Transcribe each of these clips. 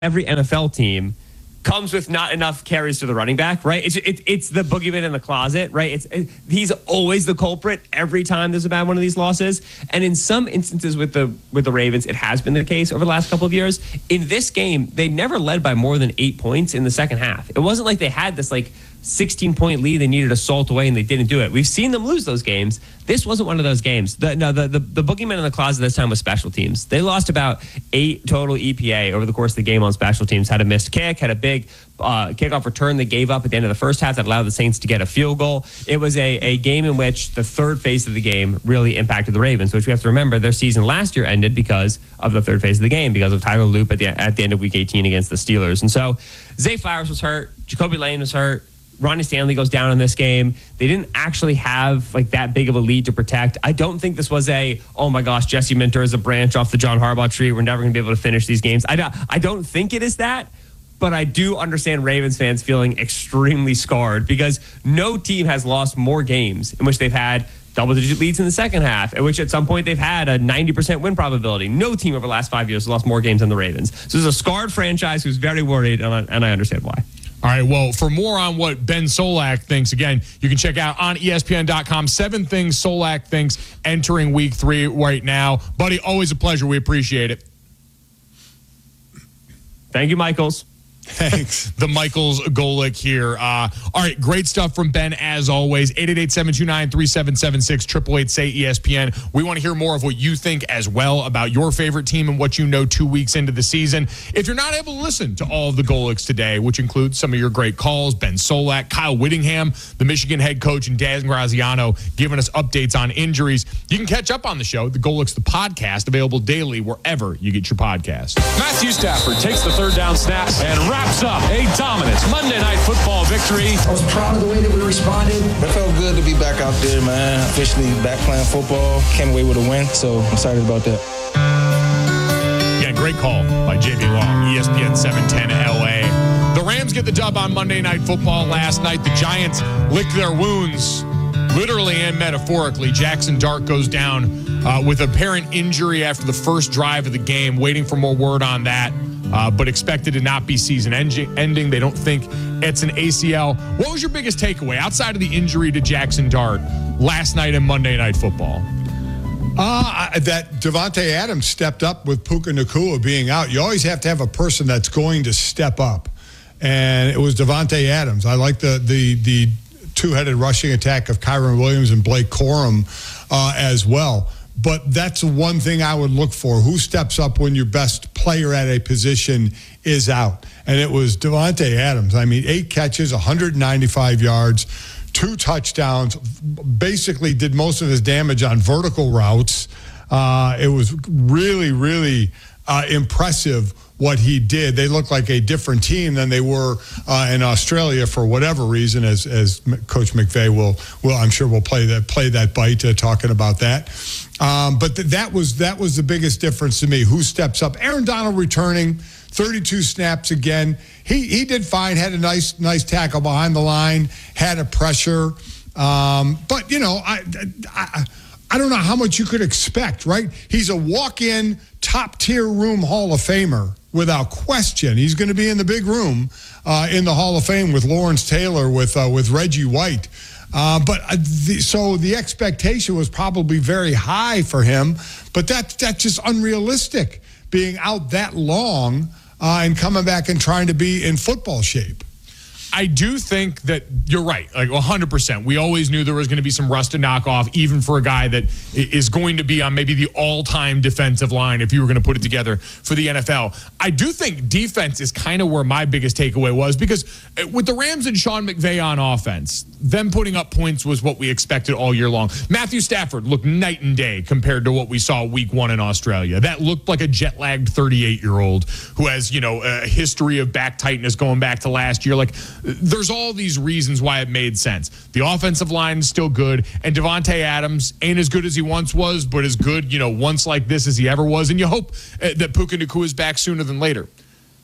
every NFL team comes with not enough carries to the running back, right? It's the boogeyman in the closet, right? He's always the culprit every time there's a bad one of these losses. And in some instances with the Ravens, it has been the case over the last couple of years. In this game, they never led by more than 8 points in the second half. It wasn't like they had this 16-point lead they needed to salt away and they didn't do it. We've seen them lose those games. This wasn't one of those games. The boogeyman in the closet this time was special teams. They lost about 8 total EPA over the course of the game on special teams. Had a missed kick, had a big kickoff return they gave up at the end of the first half that allowed the Saints to get a field goal. It was a game in which the third phase of the game really impacted the Ravens, which we have to remember their season last year ended because of the third phase of the game, because of Tyler Loop at the end of Week 18 against the Steelers. And so Zay Flowers was hurt. Jacoby Lane was hurt. Ronnie Stanley goes down in this game. They didn't actually have that big of a lead to protect. I don't think this was oh my gosh, Jesse Minter is a branch off the John Harbaugh tree. We're never going to be able to finish these games. I don't think it is that, but I do understand Ravens fans feeling extremely scarred because no team has lost more games in which they've had double-digit leads in the second half, at which at some point they've had a 90% win probability. No team over the last 5 years has lost more games than the Ravens. So there's a scarred franchise who's very worried, and I understand why. All right, well, for more on what Ben Solak thinks, again, you can check out on ESPN.com 7 things Solak thinks entering Week 3 right now. Buddy, always a pleasure. We appreciate it. Thank you, Michaels. Thanks. The Michaels Golic here. All right, great stuff from Ben as always. 888-729-3776, 888-SAY-ESPN. We want to hear more of what you think as well about your favorite team and what you know 2 weeks into the season. If you're not able to listen to all of the Golics today, which includes some of your great calls, Ben Solak, Kyle Whittingham, the Michigan head coach, and Dan Graziano giving us updates on injuries, you can catch up on the show, the Golics, the podcast, available daily wherever you get your podcast. Matthew Stafford takes the third down snap and wraps up a dominant Monday Night Football victory. I was proud of the way that we responded. It felt good to be back out there, man. Officially back playing football. Came away with a win, so I'm excited about that. Yeah, great call by JB Long, ESPN 710 LA. The Rams get the dub on Monday Night Football last night. The Giants lick their wounds, literally and metaphorically. Jackson Dart goes down with apparent injury after the first drive of the game, waiting for more word on that. But expected to not be season ending. They don't think it's an ACL. What was your biggest takeaway outside of the injury to Jackson Dart last night in Monday Night Football? That Davante Adams stepped up with Puka Nacua being out. You always have to have a person that's going to step up. And it was Davante Adams. I like the two-headed rushing attack of Kyron Williams and Blake Corum as well. But that's one thing I would look for. Who steps up when your best player at a position is out? And it was Davante Adams. I mean, 8 catches, 195 yards, 2 touchdowns, basically did most of his damage on vertical routes. It was really, really impressive what he did. They look like a different team than they were in Australia for whatever reason, as Coach McVay will I'm sure will play that bite talking about that. But that was the biggest difference to me. Who steps up? Aaron Donald returning 32 snaps again. He did fine. Had a nice tackle behind the line. Had a pressure. But I don't know how much you could expect, right? He's a walk-in, top-tier room Hall of Famer without question. He's going to be in the big room in the Hall of Fame with Lawrence Taylor, with Reggie White. So the expectation was probably very high for him, but that's just unrealistic, being out that long and coming back and trying to be in football shape. I do think that you're right, like 100%. We always knew there was going to be some rust to knock off, even for a guy that is going to be on maybe the all-time defensive line if you were going to put it together for the NFL. I do think defense is kind of where my biggest takeaway was, because with the Rams and Sean McVay on offense, them putting up points was what we expected all year long. Matthew Stafford looked night and day compared to what we saw week 1 in Australia. That looked like a jet-lagged 38-year-old who has, a history of back tightness going back to last year. Like, there's all these reasons why it made sense. The offensive line is still good, and Davante Adams ain't as good as he once was, but as good, once like this as he ever was. And you hope that Puka Nacua is back sooner than later.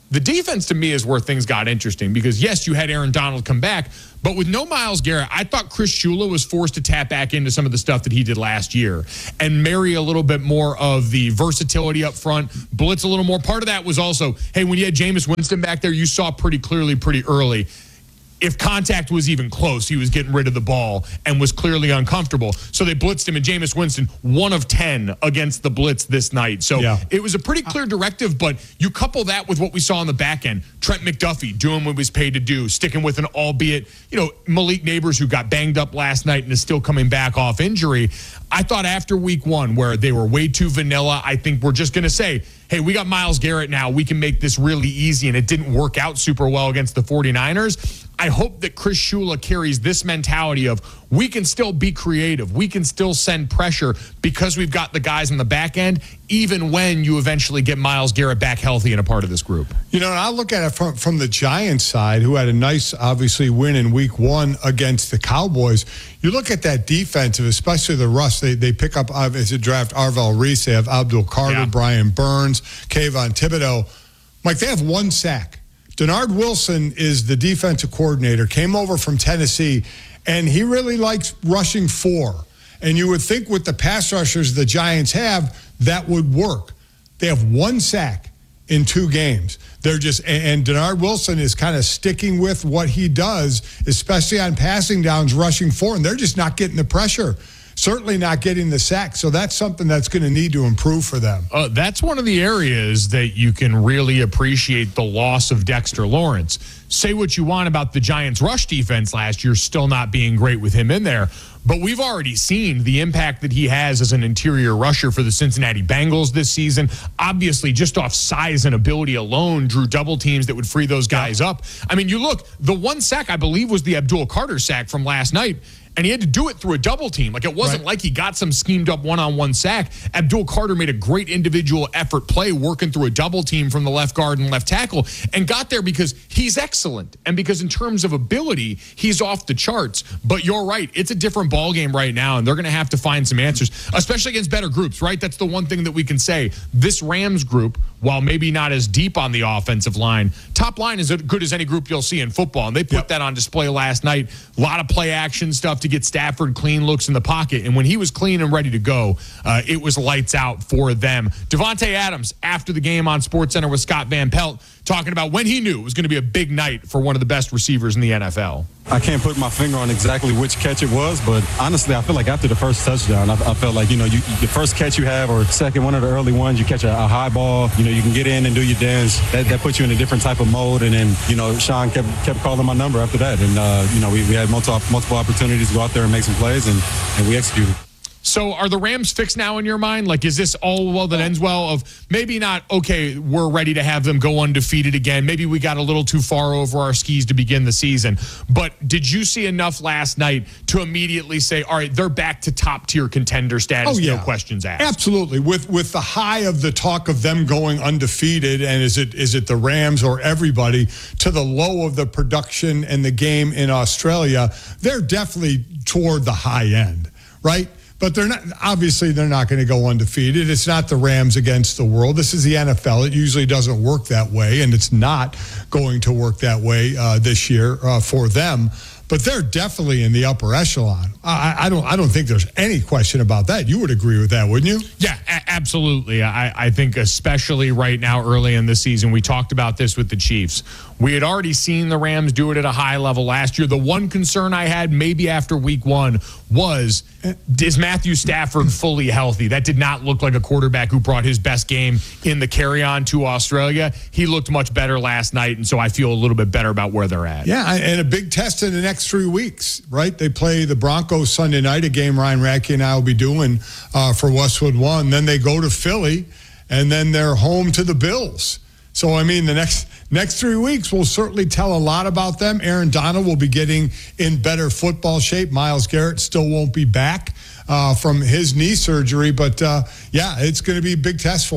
The defense, to me, is where things got interesting because, yes, you had Aaron Donald come back, but with no Myles Garrett, I thought Chris Shula was forced to tap back into some of the stuff that he did last year and marry a little bit more of the versatility up front, blitz a little more. Part of that was also, hey, when you had Jameis Winston back there, you saw pretty clearly, pretty early, if contact was even close, he was getting rid of the ball and was clearly uncomfortable. So they blitzed him, and Jameis Winston, 1 of 10 against the blitz this night. So it was a pretty clear directive, but you couple that with what we saw on the back end. Trent McDuffie doing what he was paid to do, sticking with an albeit, Malik Neighbors, who got banged up last night and is still coming back off injury. I thought after week 1, where they were way too vanilla, I think we're just going to say, hey, we got Myles Garrett now. We can make this really easy, and it didn't work out super well against the 49ers. I hope that Chris Shula carries this mentality of we can still be creative. We can still send pressure because we've got the guys on the back end, even when you eventually get Myles Garrett back healthy and a part of this group. And I look at it from the Giants side, who had a nice, obviously, win in week 1 against the Cowboys. You look at that defensive, especially the rush. They pick up, as a draft, Arvell Reese. They have Abdul Carter, Brian Burns, Kayvon Thibodeau. Mike, they have 1 sack. Denard Wilson is the defensive coordinator, came over from Tennessee, and he really likes rushing 4. And you would think with the pass rushers the Giants have, that would work. They have 1 sack in 2 games. They're just, and Denard Wilson is kind of sticking with what he does, especially on passing downs, rushing 4, and they're just not getting the pressure. Certainly not getting the sack. So that's something that's going to need to improve for them. That's one of the areas that you can really appreciate the loss of Dexter Lawrence. Say what you want about the Giants' rush defense last year, still not being great with him in there. But we've already seen the impact that he has as an interior rusher for the Cincinnati Bengals this season. Obviously, just off size and ability alone, drew double teams that would free those guys up. I mean, you look, the 1 sack, I believe, was the Abdul Carter sack from last night. And he had to do it through a double team. Like, it wasn't like he got some schemed up one-on-one sack. Abdul Carter made a great individual effort play working through a double team from the left guard and left tackle and got there because he's excellent. And because in terms of ability, he's off the charts. But you're right. It's a different ballgame right now, and they're going to have to find some answers, especially against better groups, right? That's the one thing that we can say. This Rams group, while maybe not as deep on the offensive line, top line is as good as any group you'll see in football. And they put that on display last night. A lot of play action stuff to get Stafford clean looks in the pocket. And when he was clean and ready to go, it was lights out for them. Davante Adams, after the game on SportsCenter with Scott Van Pelt, talking about when he knew it was going to be a big night for one of the best receivers in the NFL. I can't put my finger on exactly which catch it was, but honestly, I feel like after the first touchdown, I felt like, the first catch you have or second, one of the early ones, you catch a high ball, you can get in and do your dance. That puts you in a different type of mode. And then, Sean kept calling my number after that. And, we had multiple opportunities to go out there and make some plays, and we executed. So are the Rams fixed now in your mind? Like, is this all well that ends well of maybe not, okay, we're ready to have them go undefeated again. Maybe we got a little too far over our skis to begin the season. But did you see enough last night to immediately say, all right, they're back to top-tier contender status, no questions asked? Absolutely. With the high of the talk of them going undefeated, and is it the Rams or everybody, to the low of the production and the game in Australia, they're definitely toward the high end, right? But they're not going to go undefeated. It's not the Rams against the world. This is the NFL. It usually doesn't work that way, and it's not going to work that way this year for them. But they're definitely in the upper echelon. I don't think there's any question about that. You would agree with that, wouldn't you? Yeah, absolutely. I think especially right now, early in the season, we talked about this with the Chiefs. We had already seen the Rams do it at a high level last year. The one concern I had maybe after week 1 was, is Matthew Stafford fully healthy? That did not look like a quarterback who brought his best game in the carry-on to Australia. He looked much better last night, and so I feel a little bit better about where they're at. Yeah, and a big test in the next 3 weeks, right? They play the Broncos Sunday night, a game Ryan Radke and I will be doing for Westwood One. Then they go to Philly, and then they're home to the Bills. So, I mean, the next 3 weeks will certainly tell a lot about them. Aaron Donald will be getting in better football shape. Myles Garrett still won't be back from his knee surgery. But, it's going to be a big test for him.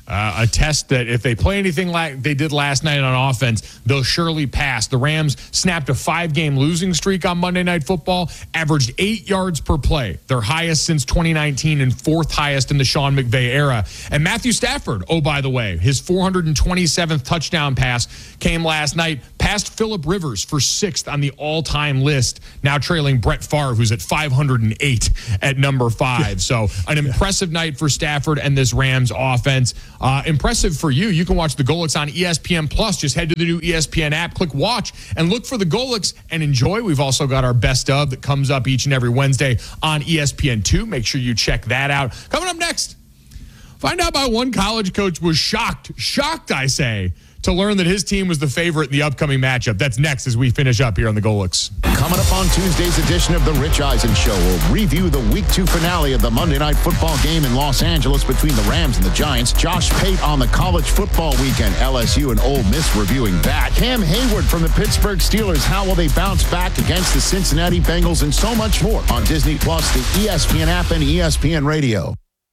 a test that if they play anything like they did last night on offense, they'll surely pass. The Rams snapped a 5-game losing streak on Monday Night Football, averaged 8 yards per play, their highest since 2019 and 4th highest in the Sean McVay era. And Matthew Stafford, oh, by the way, his 427th touchdown pass came last night, passed Phillip Rivers for 6th on the all-time list, now trailing Brett Favre, who's at 508 at number 5. So an impressive night for Stafford and this Rams offense. Impressive for you. You can watch the Golics on ESPN Plus. Just head to the new ESPN app, click watch, and look for the Golics and enjoy. We've also got our best of that comes up each and every Wednesday on ESPN2. Make sure you check that out. Coming up next, find out why one college coach was shocked, I say, to learn that his team was the favorite in the upcoming matchup. That's next as we finish up here on the Golics. Coming up on Tuesday's edition of The Rich Eisen Show, we'll review the Week 2 finale of the Monday Night Football game in Los Angeles between the Rams and the Giants. Josh Pate on the college football weekend, LSU and Ole Miss reviewing that. Cam Hayward from the Pittsburgh Steelers, how will they bounce back against the Cincinnati Bengals, and so much more on Disney Plus, the ESPN app, and ESPN Radio.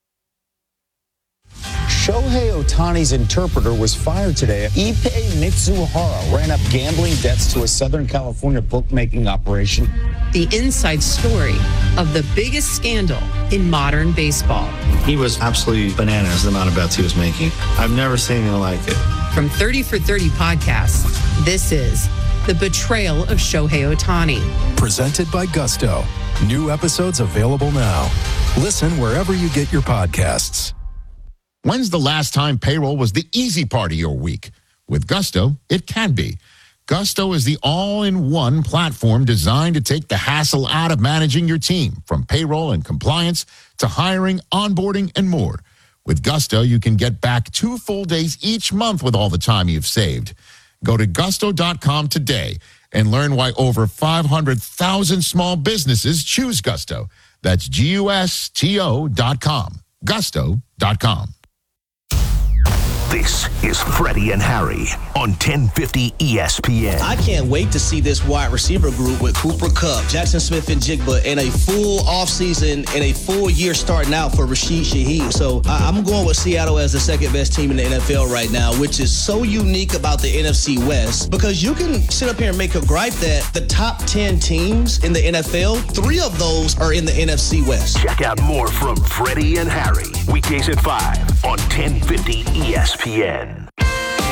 Shohei Ohtani's interpreter was fired today. Ippei Mitsuhara ran up gambling debts to a Southern California bookmaking operation. The inside story of the biggest scandal in modern baseball. He was absolutely bananas, the amount of bets he was making. I've never seen anything like it. From 30 for 30 podcasts, this is The Betrayal of Shohei Ohtani. Presented by Gusto. New episodes available now. Listen wherever you get your podcasts. When's the last time payroll was the easy part of your week? With Gusto, it can be. Gusto is the all-in-one platform designed to take the hassle out of managing your team, from payroll and compliance to hiring, onboarding, and more. With Gusto, you can get back 2 full days each month with all the time you've saved. Go to gusto.com today and learn why over 500,000 small businesses choose Gusto. That's GUSTO.com. Gusto.com. This is Freddie and Harry on 1050 ESPN. I can't wait to see this wide receiver group with Cooper Kupp, Jackson Smith-Njigba, in a full offseason and a full year starting out for Rashid Shaheed. So I'm going with Seattle as the second best team in the NFL right now, which is so unique about the NFC West, because you can sit up here and make a gripe that the top 10 teams in the NFL, 3 of those are in the NFC West. Check out more from Freddie and Harry, weekdays at 5 on 1050 ESPN.